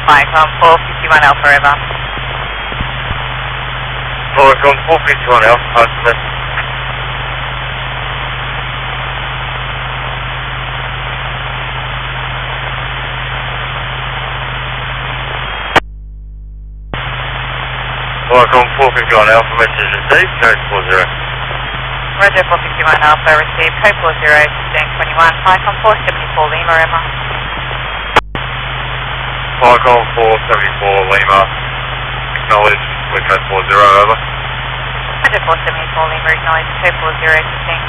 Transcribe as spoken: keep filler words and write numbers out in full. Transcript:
Falcon four fifty-one Alpha, over. Falcon four fifty-one Alpha, passing. Falcon four fifty-one Alpha, message received, code four zero. Roger, four fifty-one Alpha, received, code four zero, fifteen twenty-one, Falcon four seventy-four Lima, over. Falcon four seventy-four Lima, acknowledge, with code four zero, over. Roger, four seventy-four Lima, acknowledge, code four zero, fifteen